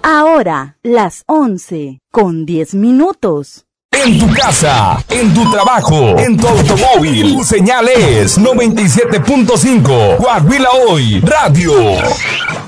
Ahora, las 11:10. En tu casa, en tu trabajo, en tu automóvil, tu señal es 97.5. Coahuila Hoy Radio.